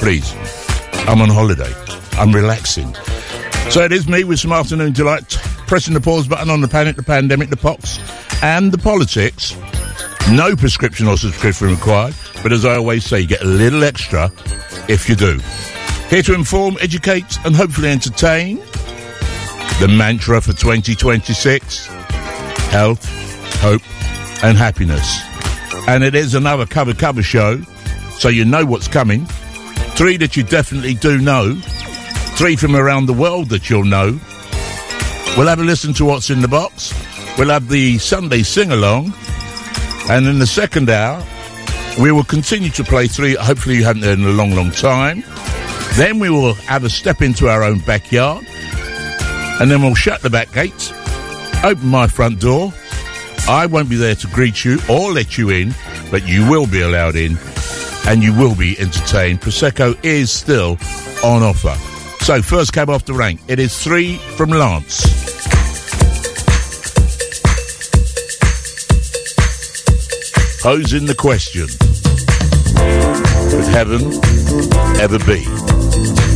Please. I'm on holiday. I'm relaxing. So it is me with some afternoon delight, pressing the pause button on the panic, the pandemic, the pox, and the politics. No prescription or subscription required, but as I always say, you get a little extra if you do. Here to inform, educate, and hopefully entertain. The mantra for 2026, health, hope, and happiness. And it is another cover show, so you know what's coming. 3 that you definitely do know. 3 from around the world that you'll know. We'll have a listen to what's in the box. We'll have the Sunday sing-along. And in the second hour, we will continue to play 3 hopefully you haven't heard in a long, long time. Then we will have a step into our own backyard. And then we'll shut the back gates, open my front door. I won't be there to greet you or let you in, but you will be allowed in and you will be entertained. Prosecco is still on offer. So, first cab off the rank. It is 3 from Lance. Posing the question, could heaven ever be?